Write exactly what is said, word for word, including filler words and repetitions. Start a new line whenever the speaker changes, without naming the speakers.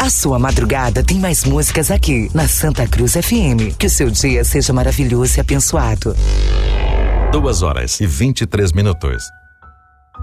A sua madrugada tem mais músicas aqui, na Santa Cruz F M. Que o seu dia seja maravilhoso e abençoado.
Duas horas e vinte e três minutos.